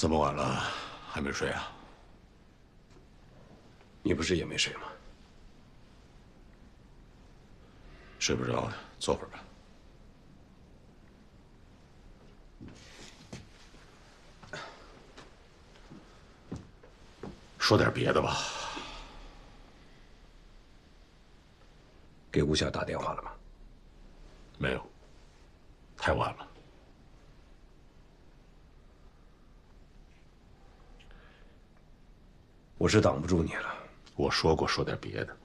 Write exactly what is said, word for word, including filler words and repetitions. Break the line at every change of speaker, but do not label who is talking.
这么晚了，还没睡啊？
你不是也没睡吗？
睡不着，坐会儿吧。说点别的吧。
给吴晓打电话了吗？
没有，太晚了。
我是挡不住你了。
我说过说点别的。